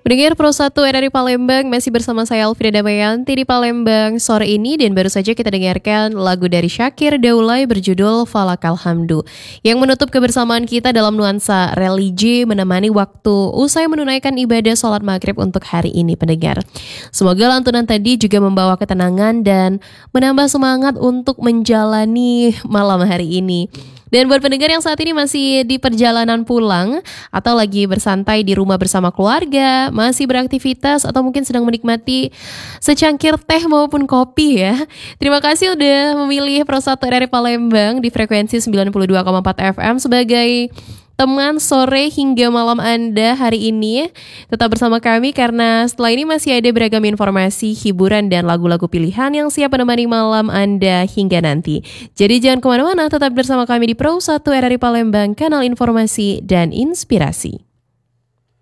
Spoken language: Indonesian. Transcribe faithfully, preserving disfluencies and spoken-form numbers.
Pendengar Pro satu R R I Palembang, masih bersama saya Alfrida Damayanti di Palembang sore ini, dan baru saja kita dengarkan lagu dari Syakir Daulay berjudul Falakal Hamdu yang menutup kebersamaan kita dalam nuansa religi menemani waktu usai menunaikan ibadah sholat maghrib untuk hari ini, pendengar. Semoga lantunan tadi juga membawa ketenangan dan menambah semangat untuk menjalani malam hari ini. Dan buat pendengar yang saat ini masih di perjalanan pulang atau lagi bersantai di rumah bersama keluarga, masih beraktivitas atau mungkin sedang menikmati secangkir teh maupun kopi ya. Terima kasih udah memilih Pro satu R R I Palembang di frekuensi sembilan puluh dua koma empat F M sebagai teman sore hingga malam Anda hari ini. Tetap bersama kami karena setelah ini masih ada beragam informasi, hiburan, dan lagu-lagu pilihan yang siap menemani malam Anda hingga nanti. Jadi jangan kemana-mana, tetap bersama kami di Pro satu R R I Palembang, kanal informasi dan inspirasi.